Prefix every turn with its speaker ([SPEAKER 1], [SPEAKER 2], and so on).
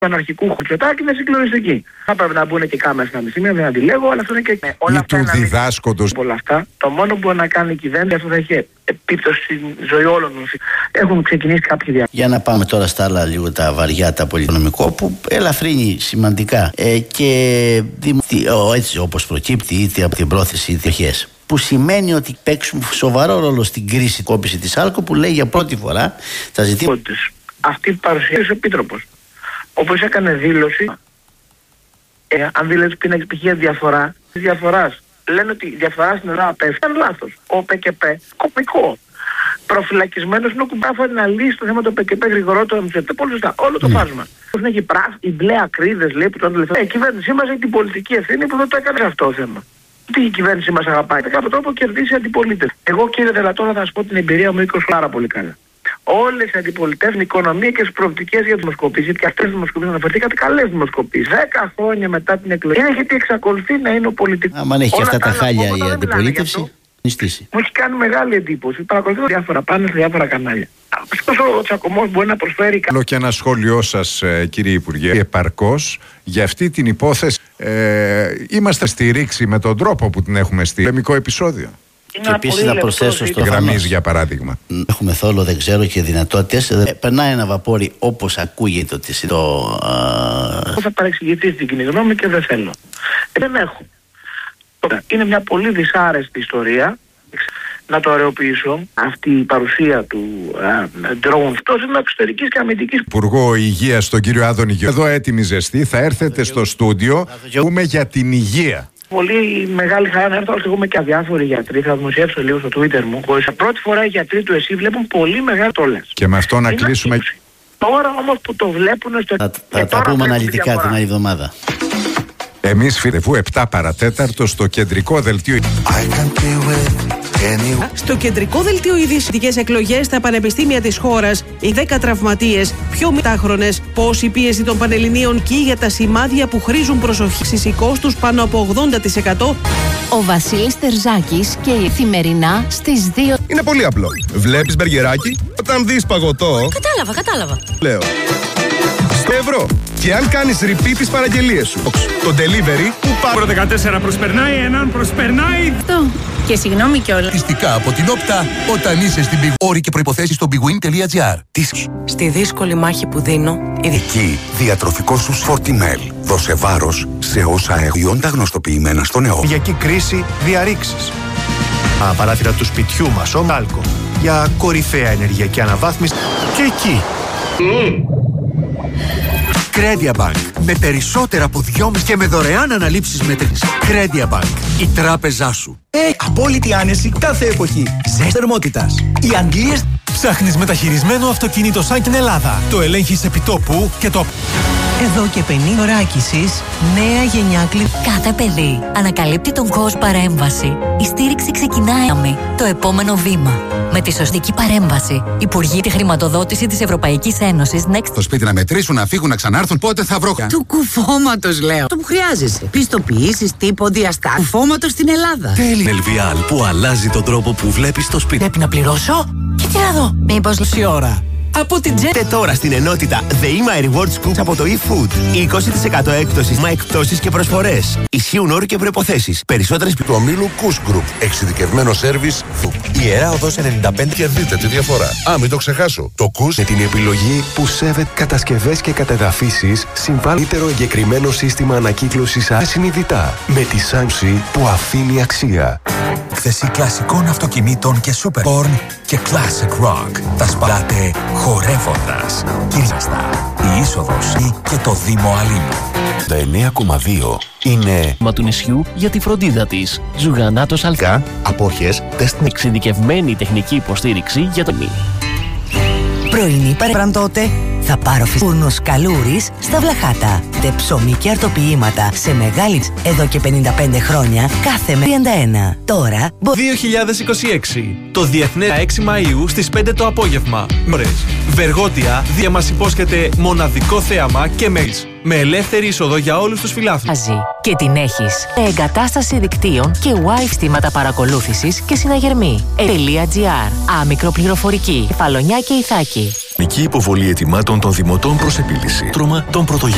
[SPEAKER 1] αναρχικού Μητσοτάκη είναι συγκλονιστική. Θα πρέπει να μπουν και κάμερες να μισή, δεν αντιλέγω, αλλά αυτό είναι και
[SPEAKER 2] όλα αυτά. Ή του διδάσκοντος.
[SPEAKER 1] Όλα αυτά. Το μόνο που μπορεί να κάνει η κυβέρνηση, αυτό θα έχει επίπτωση στη ζωή όλων μας. Έχουν ξεκινήσει κάποιοι διαδικασίες.
[SPEAKER 3] Για να πάμε τώρα στα άλλα λίγο τα βαριά, τα πολυοικονομικό, που ελαφρύνει σημαντικά και έτσι όπως προκύπτει είτε από την πρόθεση είτε αρχές. Που σημαίνει ότι παίξουν σοβαρό ρόλο στην κρίση κόπηση της άλκο, που λέει για πρώτη φορά τα ζητήματα.
[SPEAKER 1] Αυτή παρουσίασε ο Επίτροπος. Όπως έκανε δήλωση, αν δήλωσε την επιτυχία διαφορά, της διαφοράς. Λένε ότι η διαφορά στην Ελλάδα πέφτει. Ήταν λάθος. Ο ΠΚΠ, κοπικό. Προφυλακισμένος είναι ο Κουμπάφα να λύσει το θέμα του ΠΚΠ γρηγορότερο. Πολύ σωστά. Όλο το φάσμα. Πώς έχει πράσει, οι μπλε ακρίδες λέει που τον τελευταίο. Η κυβέρνησή μας έχει την πολιτική ευθύνη που δεν το έκανε αυτό το θέμα. Τι η κυβέρνηση μας αγαπάει. Με κάποιο τρόπο κερδίσει αντιπολίτευση. Εγώ κύριε Δελατόρα θα σας πω την εμπειρία μου 20 πάρα πολύ καλά. Όλες οι αντιπολιτεύσεις, η οικονομία και τις προοπτικές για τις δημοσκοπήσεις, και αυτές τις δημοσκοπήσεις αναφερθήκατε καλές δημοσκοπήσεις. 10 χρόνια μετά την εκλογή. Είναι γιατί εξακολουθεί να είναι ο πολιτικός.
[SPEAKER 3] Αν έχει και αυτά τα χάλια η αντιπολίτευση,
[SPEAKER 1] μου έχει κάνει μεγάλη εντύπωση. Παρακολουθώ διάφορα πάνε σε διάφορα κανάλια. Ωστόσο ο τσακωμός μπορεί να προσφέρει.
[SPEAKER 2] Καλό και ένα σχόλιο σας, κύριε Υπουργέ, επαρκώς για αυτή την υπόθεση. Είμαστε στη ρήξη με τον τρόπο που την έχουμε στη πολεμικό επεισόδιο.
[SPEAKER 3] Και επίσης να προσθέσω στο
[SPEAKER 2] γραμμής για παράδειγμα.
[SPEAKER 3] Έχουμε θόλο, δεν ξέρω, και δυνατότητες. Περνάει ένα βαπόρι όπως ακούγεται ότι
[SPEAKER 1] θα παρεξηγηθεί στην κοινή γνώμη και δεν θέλω. Δεν έχω. Είναι μια πολύ δυσάρεστη ιστορία. Να το ωρεοποιήσω, αυτή η παρουσία του drone. Αυτό είναι εξωτερικής και αμυντικής.
[SPEAKER 2] Υπουργό Υγείας, τον κύριο Άδωνη Γεωργιάδη. Εδώ έτοιμη ζεστή, θα έρθετε στο στούντιο. Πούμε για την υγεία.
[SPEAKER 1] Πολύ μεγάλη χαρά να έρθω, εγώ είμαι και αδιάφοροι γιατροί. Θα δημοσιεύσω λίγο στο Twitter μου. Πρώτη φορά οι γιατροί του ΕΣΥ βλέπουν πολύ μεγάλο τόλες.
[SPEAKER 2] Και με αυτό να κλείσουμε.
[SPEAKER 1] Τώρα όμως που το βλέπουν στο.
[SPEAKER 3] Θα τα πούμε αναλυτικά την άλλη εβδομάδα.
[SPEAKER 2] Εμείς φυτεβού 7 παρατέταρτο στο κεντρικό δελτίο.
[SPEAKER 4] Στο κεντρικό δελτίο ειδήσεις εκλογές στα πανεπιστήμια της χώρας, οι 10 τραυματίες, πιο μετάχρονες, πώς η πίεση των Πανελληνίων και για τα σημάδια που χρήζουν προσοχή κόστους πάνω από 80%.
[SPEAKER 5] Ο Βασίλης Τερζάκης και η Εφημερινά στις 2.
[SPEAKER 6] Είναι πολύ απλό. Βλέπεις μπεργκεράκι, όταν δεις παγωτό.
[SPEAKER 5] Κατάλαβα.
[SPEAKER 6] Λέω. Στο ευρώ. Και αν κάνεις repeat τις παραγγελίες σου, το delivery που πάρω 14 προσπερνάει, έναν προσπερνάει.
[SPEAKER 5] Αυτό. Και συγγνώμη κιόλας.
[SPEAKER 7] Πιστικά από την Όπτα όταν είσαι στην Big. Όροι και προϋποθέσεις στο bigwin.gr.
[SPEAKER 4] Στη δύσκολη μάχη που δίνω,
[SPEAKER 7] εκεί διατροφικό σου Fortimel. Δώσε βάρος σε όσα έχουν τα γνωστοποιημένα στο νεό.
[SPEAKER 8] Ενεργειακή κρίση, διαρρήξεις. Παράθυρα του σπιτιού μας, ο Μάλκο. Για κορυφαία ενεργειακή αναβάθμιση. Και εκεί.
[SPEAKER 7] Credia Bank. Με περισσότερα από 2,5 και με δωρεάν αναλήψεις μέτρησης. Credia Bank. Η τράπεζά σου.
[SPEAKER 9] Απόλυτη άνεση κάθε εποχή. Ζες θερμότητας. Οι Αγγλίες.
[SPEAKER 10] Ψάχνεις μεταχειρισμένο αυτοκίνητο σαν την Ελλάδα. Το ελέγχεις επιτόπου και το.
[SPEAKER 4] Εδώ και 50 ώρα άκησης, νέα γενιά
[SPEAKER 5] Κάθε παιδί ανακαλύπτει τον COS παρέμβαση. Η στήριξη ξεκινάει το επόμενο βήμα. Με τη σωστική παρέμβαση, Υπουργεί τη χρηματοδότηση της Ευρωπαϊκής Ένωσης Next.
[SPEAKER 7] Στο σπίτι να μετρήσουν, να φύγουν, να ξανάρθουν, πότε θα βρω.
[SPEAKER 4] Του κουφώματος λέω. Το που χρειάζεσαι. Πιστοποιήσεις, τύπο, διαστάσεις. Κουφώματος στην Ελλάδα.
[SPEAKER 10] Ελβιάλ που αλλάζει τον τρόπο που βλέπεις το σπίτι.
[SPEAKER 4] Πρέπει να πληρώσω. Και τι να δω. Μήπως λύσει ώρα. Από την Jet.
[SPEAKER 9] Τώρα στην ενότητα The My Rewards Group από το eFood. 20% έκπτωση με εκπτώσεις και προσφορές. Ισχύουν όροι και προϋποθέσεις. Περισσότερες
[SPEAKER 7] του ομίλου Kuss Group. Εξειδικευμένο σέρβις.
[SPEAKER 9] Ιερά οδός 95.
[SPEAKER 7] Και δείτε τη διαφορά. Μην το ξεχάσω. Το Kuss
[SPEAKER 9] με την επιλογή που σέβεται κατασκευές και κατεδαφίσεις, συμβάλλει εγκεκριμένο σύστημα ανακύκλωσης ασυνειδητά. Με τη Σάμψη που αφήνει αξία.
[SPEAKER 10] Εκθεσή κλασικών αυτοκινήτων και Superborn και Classic Rock. Τα σπαλάτε χορεύοντας. Κύριαστα, η είσοδος και το Δήμο Αλήμου.
[SPEAKER 9] Το 9,2 είναι
[SPEAKER 11] μα του νησιού για τη φροντίδα της. Ζουγανάτος Αλκά.
[SPEAKER 9] Απόχες, τεστ.
[SPEAKER 11] Εξειδικευμένη τεχνική υποστήριξη για το μη.
[SPEAKER 4] Πρωινή παρέμπραν τότε θα πάρω φούρνος καλούρης στα Βλαχάτα. Τε ψωμί και αρτοποιήματα σε μεγάλη εδώ και 55 χρόνια κάθε με 31. Τώρα
[SPEAKER 10] 2026. Το Διεθνές 6 Μαΐου στις 5 το απόγευμα. Βεργότια, δια μας υπόσχεται μοναδικό θέαμα και μέλης. Με ελεύθερη είσοδο για όλους τους φιλάθλους.
[SPEAKER 5] Και την έχεις. Εγκατάσταση δικτύων και Wi-Fi συστήματα παρακολούθησης και συναγερμή. .gr. Άμικρο πληροφορική. Φαλονιά και Ιθάκη.
[SPEAKER 10] Νική υποβολή ετοιμάτων των δημοτών προς επίλυση. Τρώμα των πρωτογενών.